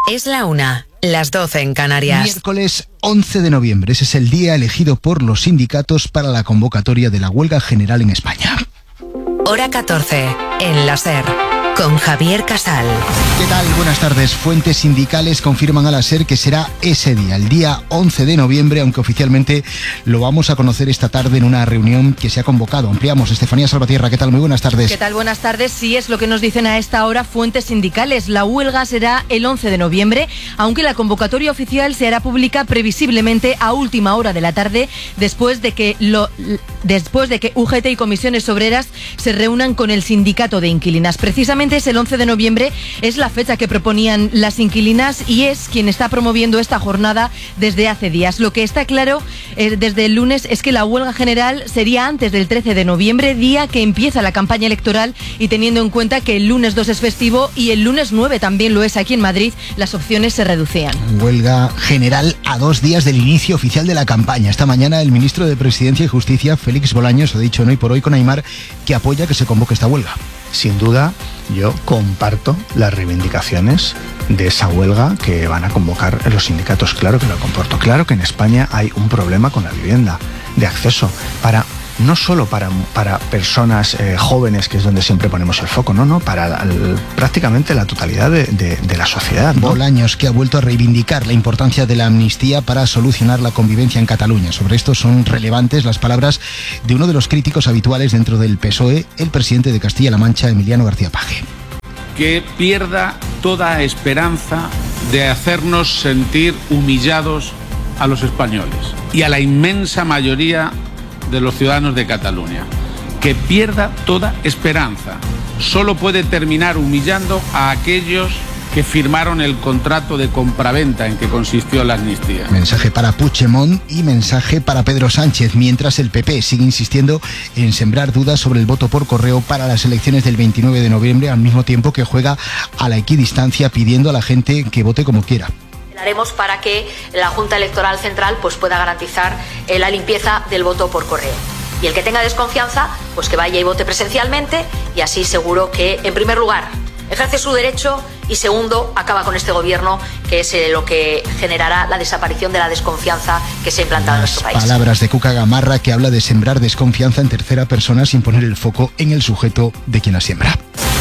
Es la 1, las 12 en Canarias. Miércoles 11 de noviembre. Ese es el día elegido por los sindicatos para la convocatoria de la huelga general en España. Hora 14, en la SER, con Javier Casal. ¿Qué tal? Buenas tardes. Fuentes sindicales confirman a la SER que será ese día, el día 11 de noviembre, aunque oficialmente lo vamos a conocer esta tarde en una reunión que se ha convocado. Ampliamos. Estefanía Salvatierra, ¿qué tal? Muy buenas tardes. ¿Qué tal? Buenas tardes. Sí, es lo que nos dicen a esta hora fuentes sindicales. La huelga será el 11 de noviembre, aunque la convocatoria oficial se hará pública previsiblemente a última hora de la tarde, después de que UGT y comisiones obreras se reúnan con el sindicato de inquilinas. Precisamente es el 11 de noviembre, es la fecha que proponían las inquilinas y es quien está promoviendo esta jornada desde hace días. Lo que está claro desde el lunes es que la huelga general sería antes del 13 de noviembre, día que empieza la campaña electoral, y teniendo en cuenta que el lunes 2 es festivo y el lunes 9 también lo es aquí en Madrid, las opciones se reducían. Huelga general a 2 días del inicio oficial de la campaña. Esta mañana el ministro de Presidencia y Justicia, Félix Bolaños, ha dicho en Hoy por Hoy con Aimar que apoya que se convoque esta huelga. Sin duda, yo comparto las reivindicaciones de esa huelga que van a convocar los sindicatos. Claro que lo comparto. Claro que en España hay un problema con la vivienda, de acceso, no solo para personas jóvenes, que es donde siempre ponemos el foco, para prácticamente la totalidad de la sociedad, ¿no? Bolaños, que ha vuelto a reivindicar la importancia de la amnistía para solucionar la convivencia en Cataluña. Sobre esto son relevantes las palabras de uno de los críticos habituales dentro del PSOE, el presidente de Castilla-La Mancha, Emiliano García Paje. Que pierda toda esperanza de hacernos sentir humillados a los españoles y a la inmensa mayoría de los ciudadanos de Cataluña. Que pierda toda esperanza. Solo puede terminar humillando a aquellos que firmaron el contrato de compraventa en que consistió la amnistía. Mensaje para Puigdemont y mensaje para Pedro Sánchez, mientras el PP sigue insistiendo en sembrar dudas sobre el voto por correo para las elecciones del 29 de noviembre, al mismo tiempo que juega a la equidistancia pidiendo a la gente que vote como quiera. Haremos para que la Junta Electoral Central pueda garantizar la limpieza del voto por correo. Y el que tenga desconfianza, que vaya y vote presencialmente, y así seguro que, en primer lugar, ejerce su derecho y, segundo, acaba con este gobierno, que es lo que generará la desaparición de la desconfianza que se ha implantado en nuestro país. Palabras de Cuca Gamarra, que habla de sembrar desconfianza en tercera persona sin poner el foco en el sujeto de quien la siembra.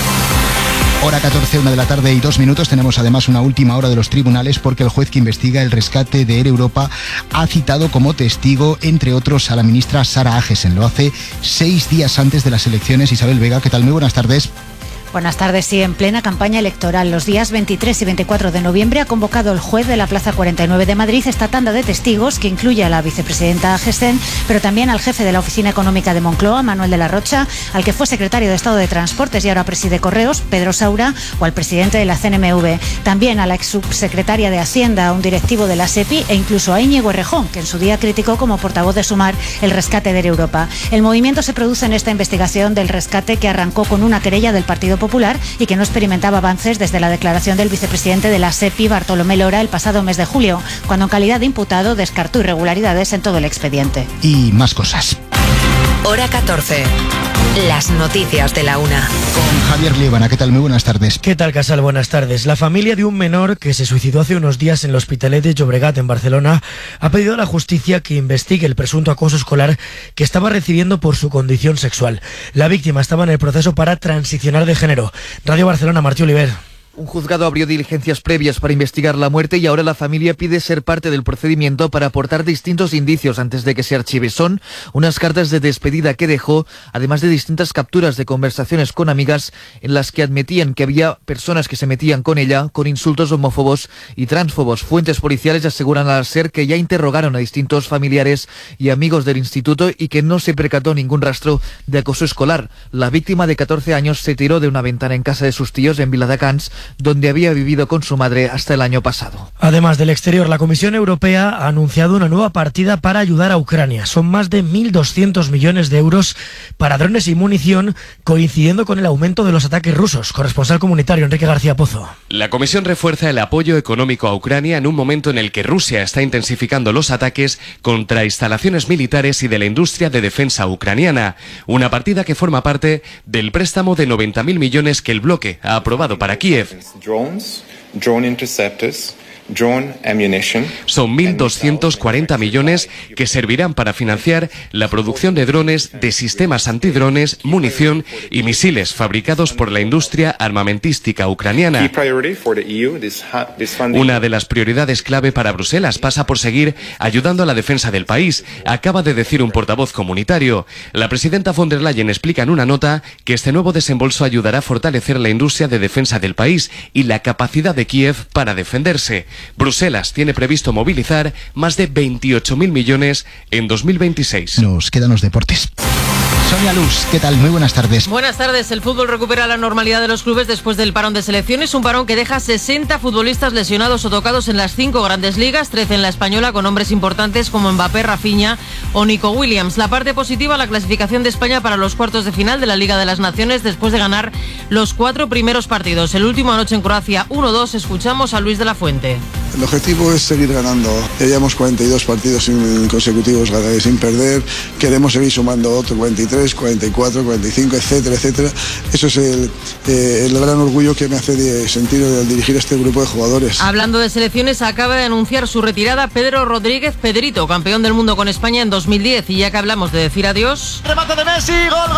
Hora 14, 1 de la tarde y 2 minutos. Tenemos además una última hora de los tribunales, porque el juez que investiga el rescate de Air Europa ha citado como testigo, entre otros, a la ministra Sara Agesen. Lo hace 6 días antes de las elecciones. Isabel Vega, ¿qué tal? Muy buenas tardes. Buenas tardes. Sí, en plena campaña electoral, los días 23 y 24 de noviembre ha convocado el juez de la Plaza 49 de Madrid esta tanda de testigos, que incluye a la vicepresidenta Agesen, pero también al jefe de la Oficina Económica de Moncloa, Manuel de la Rocha, al que fue secretario de Estado de Transportes y ahora preside Correos, Pedro Saura, o al presidente de la CNMV. También a la ex subsecretaria de Hacienda, a un directivo de la SEPI, e incluso a Íñigo Errejón, que en su día criticó como portavoz de Sumar el rescate de Air Europa. El movimiento se produce en esta investigación del rescate, que arrancó con una querella del Partido Popular y que no experimentaba avances desde la declaración del vicepresidente de la SEPI, Bartolomé Lora, el pasado mes de julio, cuando en calidad de imputado descartó irregularidades en todo el expediente. Y más cosas. Hora 14. Las noticias de la 1. Con Javier Líbana, ¿qué tal? Muy buenas tardes. ¿Qué tal, Casal? Buenas tardes. La familia de un menor que se suicidó hace unos días en el Hospitalet de Llobregat, en Barcelona, ha pedido a la justicia que investigue el presunto acoso escolar que estaba recibiendo por su condición sexual. La víctima estaba en el proceso para transicionar de género. Radio Barcelona, Martí Oliver. Un juzgado abrió diligencias previas para investigar la muerte y ahora la familia pide ser parte del procedimiento para aportar distintos indicios antes de que se archive. Son unas cartas de despedida que dejó, además de distintas capturas de conversaciones con amigas en las que admitían que había personas que se metían con ella con insultos homófobos y transfobos. Fuentes policiales aseguran al SER que ya interrogaron a distintos familiares y amigos del instituto y que no se percató ningún rastro de acoso escolar. La víctima, de 14 años, se tiró de una ventana en casa de sus tíos en Viladecans, donde había vivido con su madre hasta el año pasado. Además del exterior, la Comisión Europea ha anunciado una nueva partida para ayudar a Ucrania. Son más de 1.200 millones de euros para drones y munición, coincidiendo con el aumento de los ataques rusos. Corresponsal comunitario Enrique García Pozo. La Comisión refuerza el apoyo económico a Ucrania en un momento en el que Rusia está intensificando los ataques contra instalaciones militares y de la industria de defensa ucraniana. Una partida que forma parte del préstamo de 90.000 millones que el bloque ha aprobado para Kiev. Drone interceptors, drone ammunition. Son 1.240 millones que servirán para financiar la producción de drones, de sistemas antidrones, munición y misiles fabricados por la industria armamentística ucraniana. Una de las prioridades clave para Bruselas pasa por seguir ayudando a la defensa del país, acaba de decir un portavoz comunitario. La presidenta von der Leyen explica en una nota que este nuevo desembolso ayudará a fortalecer la industria de defensa del país y la capacidad de Kiev para defenderse. Bruselas tiene previsto movilizar más de 28.000 millones en 2026. Nos quedan los deportes. Sonia Luz, ¿qué tal? Muy buenas tardes. Buenas tardes. El fútbol recupera la normalidad de los clubes después del parón de selecciones, un parón que deja 60 futbolistas lesionados o tocados en las 5 grandes ligas, 13 en la española, con nombres importantes como Mbappé, Rafinha o Nico Williams. La parte positiva, la clasificación de España para los cuartos de final de la Liga de las Naciones después de ganar los 4 primeros partidos. El último anoche en Croacia 1-2. Escuchamos a Luis de la Fuente. El objetivo es seguir ganando. Ya llevamos 42 partidos consecutivos sin perder. Queremos seguir sumando otro 43, 44, 45, etcétera, etcétera. Eso es el gran orgullo que me hace sentir al dirigir este grupo de jugadores. Hablando de selecciones, acaba de anunciar su retirada Pedro Rodríguez Pedrito, campeón del mundo con España en 2010. Y ya que hablamos de decir adiós... Remate de Messi,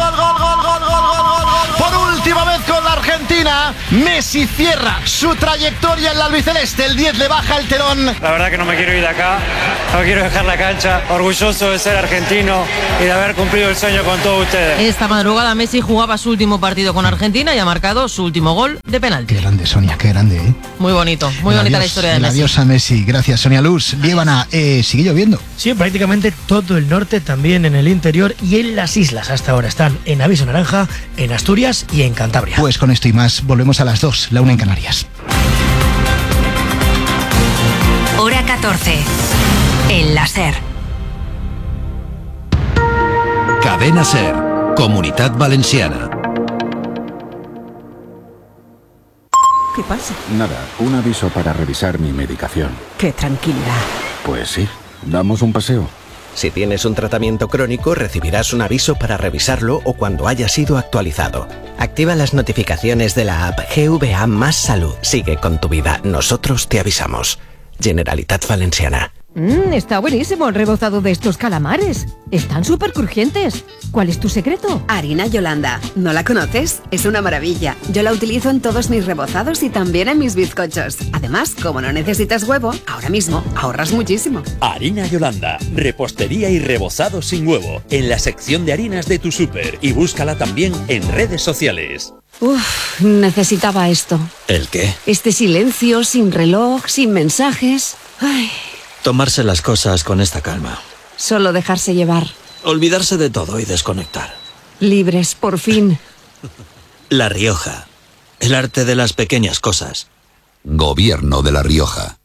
gol. Por última vez con la Argentina, Messi cierra su trayectoria en la albiceleste. El 10 le baja el telón. La verdad que no me quiero ir de acá, no quiero dejar la cancha. Orgulloso de ser argentino y de haber cumplido el sueño con todos ustedes. Esta madrugada Messi jugaba su último partido con Argentina y ha marcado su último gol de penalti. Qué grande, Sonia, qué grande, ¿eh? Muy bonito, muy bonita la historia de Messi. Adiós a Messi, gracias, Sonia Luz. Líbana, ¿sigue lloviendo? Sí, prácticamente todo el norte, también en el interior y en las islas. Hasta ahora están en aviso naranja, en Asturias y en Cantabria. Pues con esto y más, volvemos a las 2, la 1 en Canarias. Hora 14, en la SER. Cadena SER, Comunitat Valenciana. ¿Qué pasa? Nada, un aviso para revisar mi medicación. Qué tranquilidad. Pues sí, damos un paseo. Si tienes un tratamiento crónico, recibirás un aviso para revisarlo o cuando haya sido actualizado. Activa las notificaciones de la app GVA Más Salud. Sigue con tu vida. Nosotros te avisamos. Generalitat Valenciana. Está buenísimo el rebozado de estos calamares. Están súper crujientes. ¿Cuál es tu secreto? Harina Yolanda. ¿No la conoces? Es una maravilla. Yo la utilizo en todos mis rebozados y también en mis bizcochos. Además, como no necesitas huevo, ahora mismo ahorras muchísimo. Harina Yolanda. Repostería y rebozado sin huevo. En la sección de harinas de tu súper. Y búscala también en redes sociales. Uf, necesitaba esto. ¿El qué? Este silencio, sin reloj, sin mensajes. Ay. Tomarse las cosas con esta calma. Solo dejarse llevar. Olvidarse de todo y desconectar. Libres, por fin. La Rioja. El arte de las pequeñas cosas. Gobierno de La Rioja.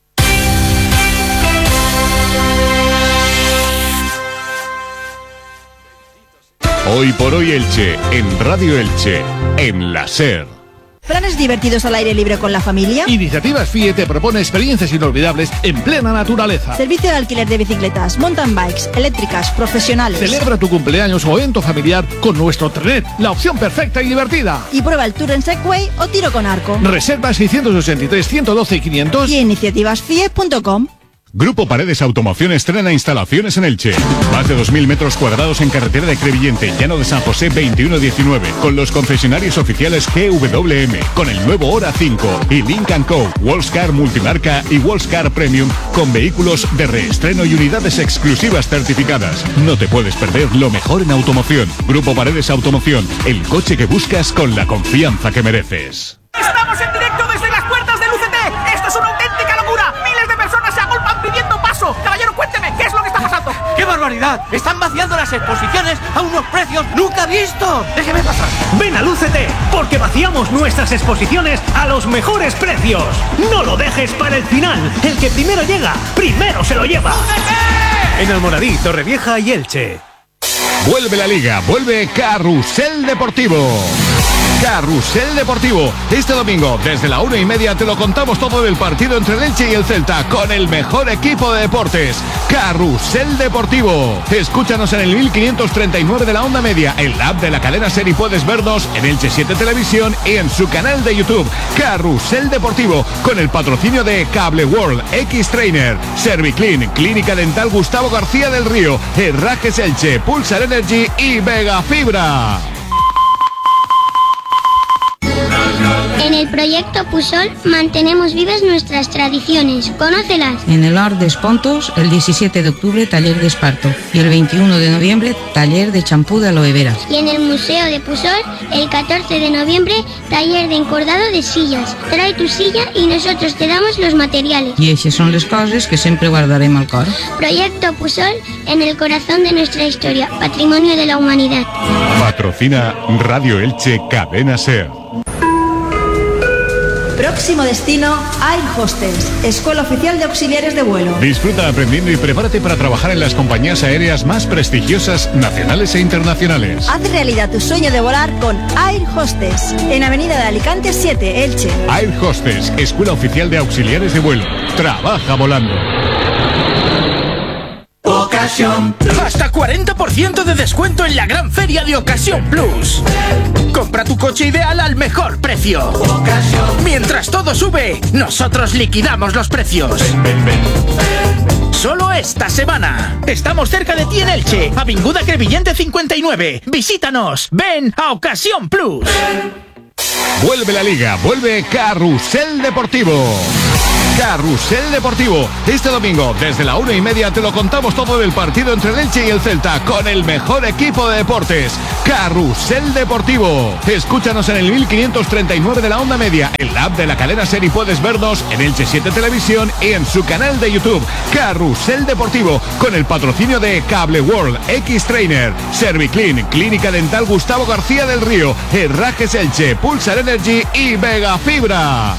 Hoy por hoy Elche, en Radio Elche, en la SER. ¿Planes divertidos al aire libre con la familia? Iniciativas FIE te propone experiencias inolvidables en plena naturaleza. Servicio de alquiler de bicicletas, mountain bikes, eléctricas, profesionales. Celebra tu cumpleaños o evento familiar con nuestro Trenet, la opción perfecta y divertida. Y prueba el tour en Segway o tiro con arco. Reserva 683 112 500 y iniciativasfie.com. Grupo Paredes Automoción estrena instalaciones en Elche. Más de 2.000 metros cuadrados en carretera de Crevillente, Llano de San José 2119, con los concesionarios oficiales GWM, con el nuevo Hora 5 y Lynk & Co, Wallscar Multimarca y Wallscar Premium, con vehículos de reestreno y unidades exclusivas certificadas. No te puedes perder lo mejor en automoción. Grupo Paredes Automoción, el coche que buscas con la confianza que mereces. ¡Estamos en directo desde las puertas del UCT! ¡Esto es una auténtica locura! ¡Miles de personas se agolpan pidiendo paso! Caballero, cuénteme, ¿qué es lo que está pasando? ¡Qué barbaridad! Están vaciando las exposiciones a unos precios nunca vistos. Déjeme pasar. Ven al UCT, porque vaciamos nuestras exposiciones a los mejores precios. No lo dejes para el final. El que primero llega, primero se lo lleva. ¡UCT! En Almoradí, Torrevieja y Elche. Vuelve la Liga, vuelve Carrusel Deportivo. Carrusel Deportivo. Este domingo, desde la 1:30, te lo contamos todo del partido entre el Elche y el Celta, con el mejor equipo de deportes. Carrusel Deportivo. Escúchanos en el 1539 de la onda media, en la app de la cadena SER, y puedes vernos en Elche 7 Televisión y en su canal de YouTube. Carrusel Deportivo, con el patrocinio de Cable World, X-Trainer, Serviclean, Clínica Dental Gustavo García del Río, Herrajes Elche, Pulsar Energy y Vega Fibra. En el proyecto Pusol mantenemos vivas nuestras tradiciones. Conócelas. En el Hort d'Espontos, el 17 de octubre, taller de esparto. Y el 21 de noviembre, taller de champú de aloe vera. Y en el Museo de Pusol, el 14 de noviembre, taller de encordado de sillas. Trae tu silla y nosotros te damos los materiales. I eixes són les coses que sempre guardarem al cor. Proyecto Pusol, en el corazón de nuestra historia, patrimonio de la humanidad. Patrocina Radio Elche Cadena SER. Próximo destino, Air Hostess, Escuela Oficial de Auxiliares de Vuelo. Disfruta aprendiendo y prepárate para trabajar en las compañías aéreas más prestigiosas, nacionales e internacionales. Haz realidad tu sueño de volar con Air Hostess, en Avenida de Alicante 7, Elche. Air Hostess, Escuela Oficial de Auxiliares de Vuelo. Trabaja volando. Ocasión Plus. Hasta 40% de descuento en la gran feria de Ocasión Plus. Compra tu coche ideal al mejor precio. Ocasión. Mientras todo sube, nosotros liquidamos los precios. Solo esta semana. Estamos cerca de ti en Elche, Avinguda Crevillente 59. Visítanos. Ven a Ocasión Plus. Vuelve la Liga, vuelve Carrusel Deportivo. Carrusel Deportivo. Este domingo, desde la 1:30, te lo contamos todo del partido entre el Elche y el Celta, con el mejor equipo de deportes. Carrusel Deportivo. Escúchanos en el 1539 de la onda media, en la app de la cadena SER, y puedes vernos en Elche 7 Televisión y en su canal de YouTube. Carrusel Deportivo, con el patrocinio de Cable World, X-Trainer, Serviclean, Clínica Dental Gustavo García del Río, Herrajes Elche, Pulsar Energy y Vega Fibra.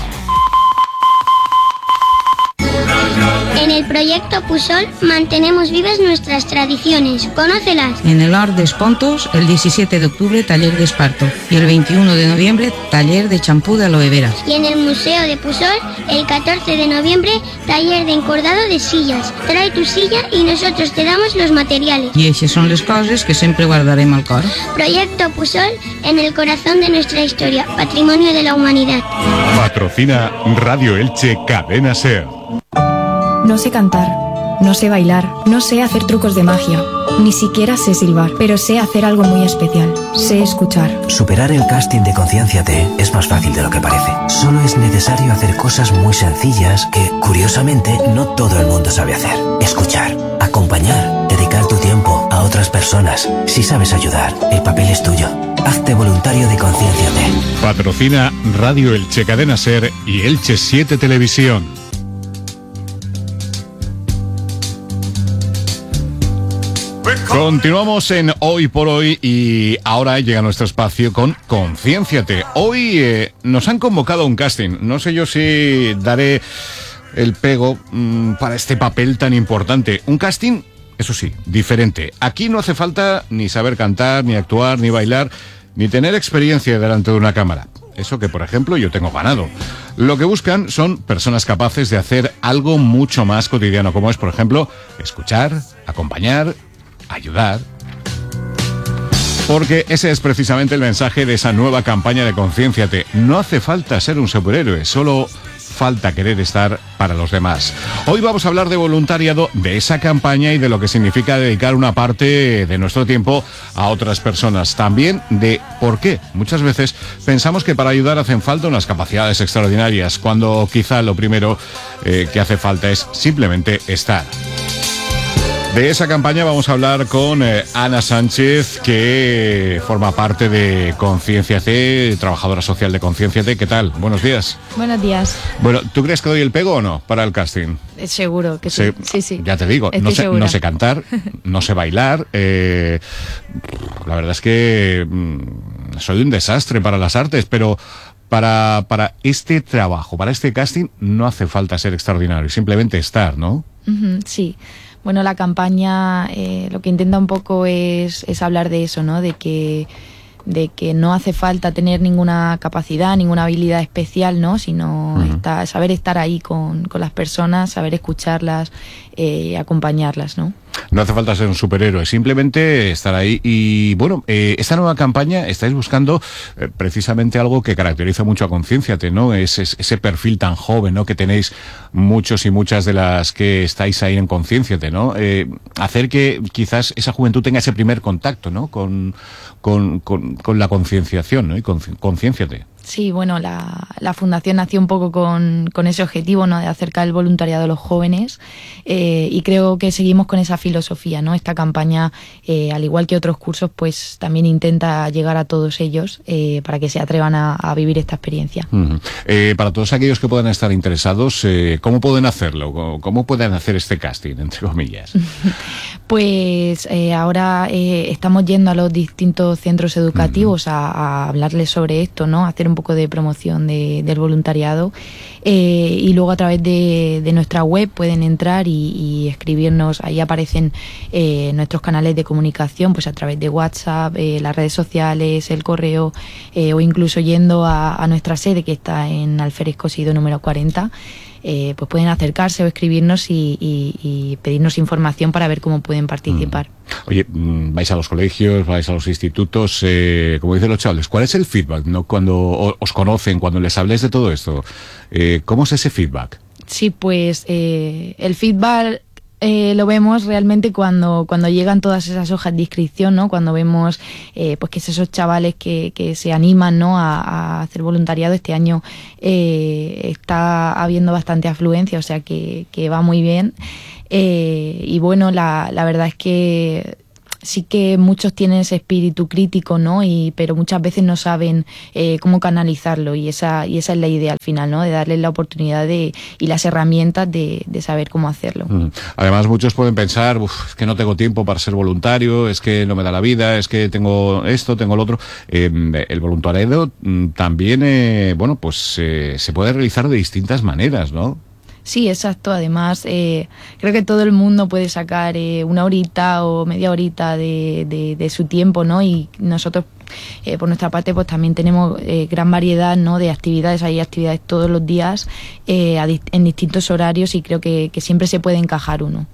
En el proyecto Pusol mantenemos vivas nuestras tradiciones. Conócelas. En el Hort d'Espontos, el 17 de octubre, taller de esparto. Y el 21 de noviembre, taller de champú de aloe vera. Y en el Museo de Pusol, el 14 de noviembre, taller de encordado de sillas. Trae tu silla y nosotros te damos los materiales. I eixes són les coses que sempre guardarem al cor. Proyecto Pusol, en el corazón de nuestra historia, patrimonio de la humanidad. Patrocina Radio Elche Cadena SER. No sé cantar, no sé bailar, no sé hacer trucos de magia, ni siquiera sé silbar, pero sé hacer algo muy especial, sé escuchar. Superar el casting de Concienciate es más fácil de lo que parece. Solo es necesario hacer cosas muy sencillas que, curiosamente, no todo el mundo sabe hacer. Escuchar, acompañar, dedicar tu tiempo a otras personas. Si sabes ayudar, el papel es tuyo. Hazte voluntario de Concienciate. Patrocina Radio Elche Cadena SER y Elche 7 Televisión. Continuamos en Hoy por Hoy y ahora llega nuestro espacio con Concienciate. Hoy nos han convocado a un casting. No sé yo si daré el pego para este papel tan importante. Un casting, eso sí, diferente. Aquí no hace falta ni saber cantar, ni actuar, ni bailar, ni tener experiencia delante de una cámara. Eso que, por ejemplo, yo tengo ganado. Lo que buscan son personas capaces de hacer algo mucho más cotidiano, como es, por ejemplo, escuchar, acompañar, ayudar. Porque ese es precisamente el mensaje de esa nueva campaña de Concienciate. No hace falta ser un superhéroe, solo falta querer estar para los demás. Hoy vamos a hablar de voluntariado, de esa campaña y de lo que significa dedicar una parte de nuestro tiempo a otras personas. También de por qué muchas veces pensamos que para ayudar hacen falta unas capacidades extraordinarias, cuando quizá lo primero que hace falta es simplemente estar. De esa campaña vamos a hablar con Ana Sánchez, que forma parte de Concienciate, trabajadora social de Concienciate. ¿Qué tal? Buenos días. Buenos días. Bueno, ¿tú crees que doy el pego o no para el casting? Seguro que sí. Sí. Ya te digo, no sé cantar, no sé bailar. La verdad es que soy un desastre para las artes, pero para este trabajo, para este casting, no hace falta ser extraordinario, simplemente estar, ¿no? Sí. Bueno, la campaña lo que intenta un poco es hablar de eso, ¿no? De que que no hace falta tener ninguna capacidad, ninguna habilidad especial, ¿no? Sino saber estar ahí con las personas, saber escucharlas, acompañarlas, ¿no? No hace falta ser un superhéroe, simplemente estar ahí. Y bueno, esta nueva campaña estáis buscando precisamente algo que caracteriza mucho a Concienciate, ¿no? Ese perfil tan joven, ¿no? Que tenéis muchos y muchas de las que estáis ahí en Concienciate, ¿no? Hacer que quizás esa juventud tenga ese primer contacto, ¿no? Con la concienciación, ¿no? Y Concienciate. Sí, bueno, la fundación nació un poco con ese objetivo, ¿no? De acercar el voluntariado a los jóvenes, y creo que seguimos con esa filosofía, ¿no? Esta campaña, al igual que otros cursos, pues también intenta llegar a todos ellos para que se atrevan a vivir esta experiencia. Para todos aquellos que puedan estar interesados, ¿cómo pueden hacerlo? ¿Cómo pueden hacer este casting, entre comillas? Pues ahora estamos yendo a los distintos centros educativos a hablarles sobre esto, ¿no? Hacer un poco de promoción del voluntariado, y luego a través de nuestra web pueden entrar y escribirnos. Ahí aparecen nuestros canales de comunicación, pues a través de WhatsApp, las redes sociales, el correo, o incluso yendo a nuestra sede, que está en Alférez Cosido número 40. Pues pueden acercarse o escribirnos y pedirnos información para ver cómo pueden participar. Oye, vais a los colegios, vais a los institutos, como dicen los chavales, ¿cuál es el feedback, ¿no? Cuando os conocen, cuando les habléis de todo esto? ¿Cómo es ese feedback? Sí, pues el feedback lo vemos realmente cuando llegan todas esas hojas de inscripción, ¿no? Cuando vemos pues que esos chavales que se animan, ¿no? a hacer voluntariado. Este año está habiendo bastante afluencia, o sea que va muy bien. Y bueno, la verdad es que sí que muchos tienen ese espíritu crítico, ¿no? Pero muchas veces no saben cómo canalizarlo, y esa es la idea al final, ¿no? De darles la oportunidad y las herramientas de saber cómo hacerlo. Además, muchos pueden pensar, es que no tengo tiempo para ser voluntario, es que no me da la vida, es que tengo esto, tengo lo otro. El voluntariado también, bueno, pues se puede realizar de distintas maneras, ¿no? Sí, exacto. Además, creo que todo el mundo puede sacar una horita o media horita de su tiempo, ¿no? Y nosotros, por nuestra parte, pues también tenemos gran variedad, ¿no? De actividades. Hay actividades todos los días, en distintos horarios, y creo que siempre se puede encajar uno.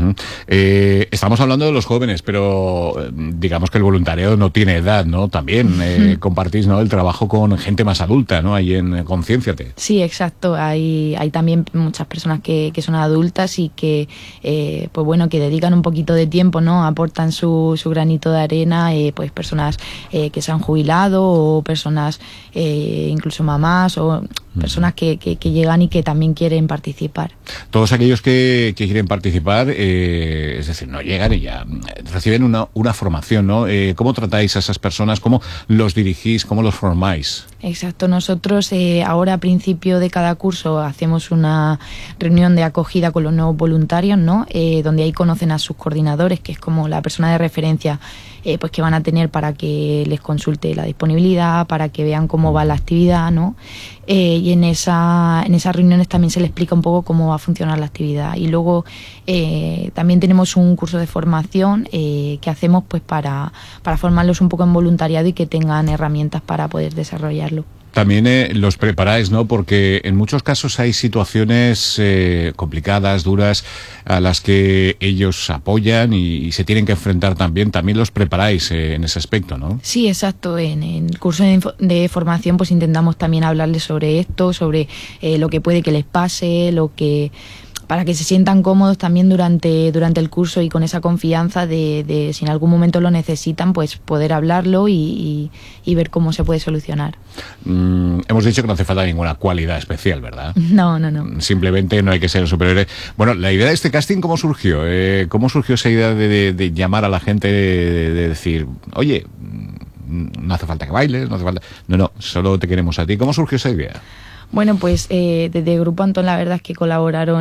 Estamos hablando de los jóvenes, pero digamos que el voluntariado no tiene edad, ¿no? También compartís, ¿no? El trabajo con gente más adulta, ¿no? Ahí en Concienciate. Sí, exacto. Hay también muchas personas que son adultas y que, pues bueno, que dedican un poquito de tiempo, ¿no? Aportan su granito de arena, pues personas que se han jubilado, o personas, incluso mamás, o personas que llegan y que también quieren participar. Todos aquellos que quieren participar, es decir, no llegan y ya reciben una formación, ¿no? ¿Cómo tratáis a esas personas? ¿Cómo los dirigís? ¿Cómo los formáis? Exacto. Nosotros ahora, a principio de cada curso, hacemos una reunión de acogida con los nuevos voluntarios, ¿no? Donde ahí conocen a sus coordinadores, que es como la persona de referencia pues que van a tener para que les consulte la disponibilidad, para que vean cómo va la actividad, ¿no? Y en esas reuniones también se les explica un poco cómo va a funcionar la actividad. Y luego también tenemos un curso de formación que hacemos pues para formarlos un poco en voluntariado y que tengan herramientas para poder desarrollarlo. También los preparáis, ¿no? Porque en muchos casos hay situaciones complicadas, duras, a las que ellos apoyan y se tienen que enfrentar también. También los preparáis en ese aspecto, ¿no? Sí, exacto. En el curso de formación pues intentamos también hablarles sobre esto, sobre lo que puede que les pase, para que se sientan cómodos también durante el curso, y con esa confianza de si en algún momento lo necesitan, pues poder hablarlo y ver cómo se puede solucionar. Hemos dicho que no hace falta ninguna cualidad especial, ¿verdad? No. Simplemente no hay que ser superhéroe. Bueno, la idea de este casting, ¿cómo surgió? ¿Cómo surgió esa idea de llamar a la gente, de decir, oye, no hace falta que bailes, no hace falta... No, solo te queremos a ti. ¿Cómo surgió esa idea? Bueno, pues desde Grupo Antón la verdad es que colaboraron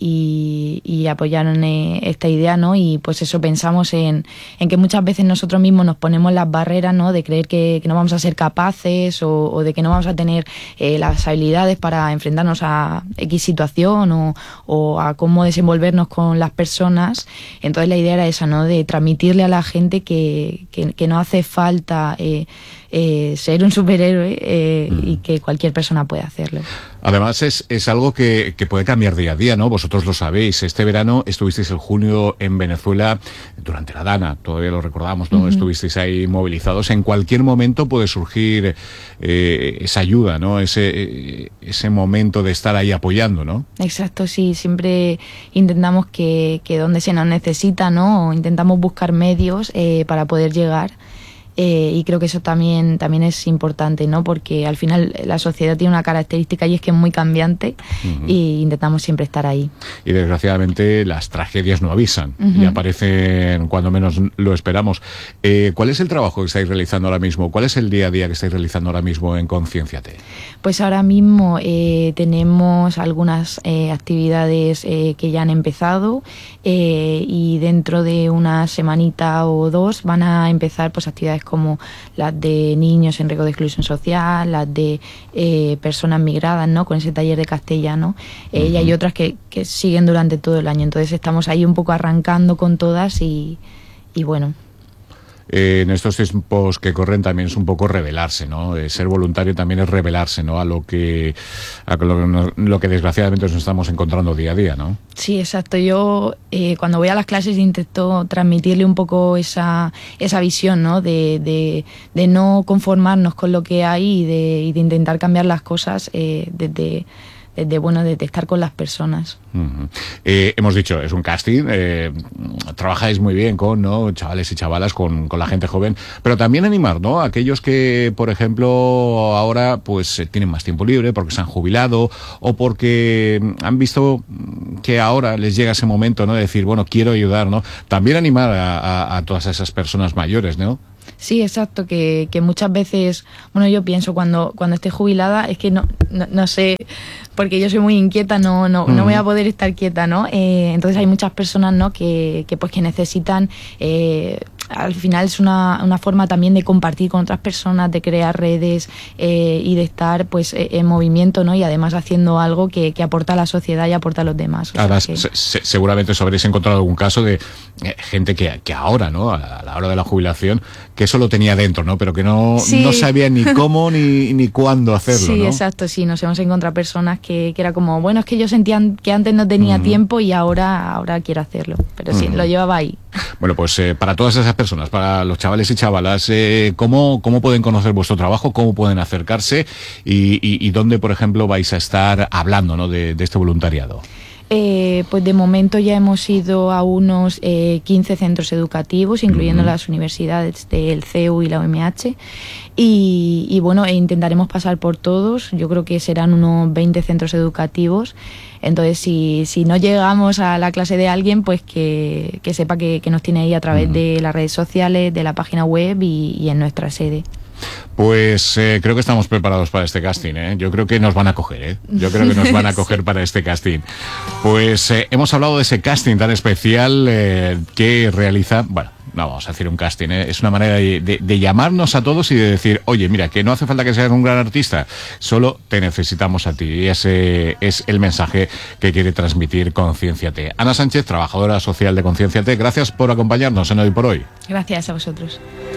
y apoyaron esta idea, ¿no? Y pues eso, pensamos en que muchas veces nosotros mismos nos ponemos las barreras, ¿no? De creer que no vamos a ser capaces o de que no vamos a tener las habilidades para enfrentarnos a X situación o a cómo desenvolvernos con las personas. Entonces la idea era esa, ¿no? De transmitirle a la gente que no hace falta ser un superhéroe y que cualquier persona puede hacerlo. Además es algo que puede cambiar día a día, ¿no? Vosotros lo sabéis. Este verano estuvisteis en junio en Venezuela durante la Dana, todavía lo recordamos, ¿no? Estuvisteis ahí movilizados. En cualquier momento puede surgir esa ayuda, ¿no? Ese momento de estar ahí apoyando, ¿no? Exacto, sí. Siempre intentamos que donde se nos necesita, ¿no? Intentamos buscar medios para poder llegar. Y creo que eso también es importante, ¿no? Porque al final la sociedad tiene una característica y es que es muy cambiante y intentamos siempre estar ahí. Y desgraciadamente las tragedias no avisan y aparecen cuando menos lo esperamos. ¿Cuál es el trabajo que estáis realizando ahora mismo? ¿Cuál es el día a día que estáis realizando ahora mismo en Concienciate? Pues ahora mismo tenemos algunas actividades que ya han empezado y dentro de una semanita o dos van a empezar pues actividades como las de niños en riesgo de exclusión social, las de personas migradas, ¿no? Con ese taller de castellano, y hay otras que siguen durante todo el año. Entonces estamos ahí un poco arrancando con todas y bueno. En estos tiempos que corren también es un poco rebelarse, ¿no? Ser voluntario también es rebelarse, ¿no? A lo que desgraciadamente nos estamos encontrando día a día, ¿no? Sí, exacto. Yo cuando voy a las clases intento transmitirle un poco esa visión, ¿no? De no conformarnos con lo que hay y de intentar cambiar las cosas desde estar con las personas. Hemos dicho, es un casting, trabajáis muy bien con, ¿no? Chavales y chavalas, con la gente joven, pero también animar, ¿no? Aquellos que, por ejemplo, ahora pues tienen más tiempo libre porque se han jubilado o porque han visto que ahora les llega ese momento, ¿no? De decir, bueno, quiero ayudar, ¿no? También animar a todas esas personas mayores, ¿no? Sí, exacto, que muchas veces, bueno, yo pienso cuando esté jubilada es que no sé, porque yo soy muy inquieta, no voy a poder estar quieta, ¿no? Entonces hay muchas personas, ¿no? que necesitan, al final es una forma también de compartir con otras personas, de crear redes y de estar pues en movimiento, ¿no? Y además haciendo algo que aporta a la sociedad y aporta a los demás. Además, seguramente os habréis encontrado algún caso de gente que ahora, ¿no? A la hora de la jubilación, que eso lo tenía dentro, ¿no? Pero que no sabía ni cómo ni cuándo hacerlo, ¿no? Sí, exacto, sí. Nos hemos encontrado personas que era como, bueno, es que yo sentía que antes no tenía tiempo y ahora quiero hacerlo. Pero sí, lo llevaba ahí. Bueno, pues para todas esas personas, para los chavales y chavalas, ¿cómo pueden conocer vuestro trabajo? ¿Cómo pueden acercarse? Y dónde, por ejemplo, vais a estar hablando, ¿no? de este voluntariado. Pues de momento ya hemos ido a unos 15 centros educativos, incluyendo las universidades del CEU y la UMH, y bueno, intentaremos pasar por todos. Yo creo que serán unos 20 centros educativos. Entonces, si no llegamos a la clase de alguien, pues que sepa que nos tiene ahí a través de las redes sociales, de la página web y en nuestra sede. Pues creo que estamos preparados para este casting, ¿eh? Yo creo que nos van a coger, ¿eh? Yo creo que nos van a coger para este casting. Pues hemos hablado de ese casting tan especial que realiza, bueno, no vamos a decir un casting, ¿eh? Es una manera de llamarnos a todos y de decir, oye, mira, que no hace falta que seas un gran artista, solo te necesitamos a ti. Y ese es el mensaje que quiere transmitir Concienciate. Ana Sánchez, trabajadora social de Concienciate, gracias por acompañarnos en Hoy por Hoy. Gracias a vosotros.